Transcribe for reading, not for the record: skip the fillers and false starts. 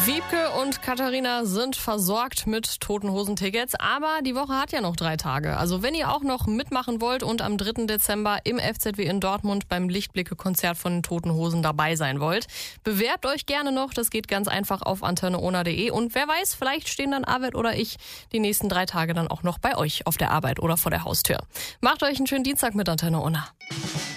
Wiebke und Katharina sind versorgt mit Toten Hosen-Tickets, aber die Woche hat ja noch 3 Tage. Also wenn ihr auch noch mitmachen wollt und am 3. Dezember im FZW in Dortmund beim Lichtblicke-Konzert von den Toten Hosen dabei sein wollt, bewerbt euch gerne noch. Das geht ganz einfach auf antenneona.de und wer weiß, vielleicht stehen dann Arvid oder ich die nächsten 3 Tage dann auch noch bei euch auf der Arbeit oder vor der Haustür. Macht euch einen schönen Dienstag mit Antenne Ona.